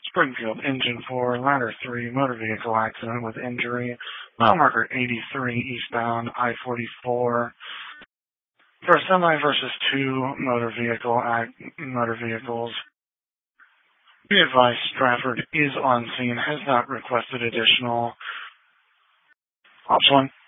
Springfield Engine 4, Ladder 3, motor vehicle accident with injury, mile marker 83, eastbound I-44. For a semi versus two motor vehicles. Be advised, Stratford is on scene, has not requested additional. Ops 1.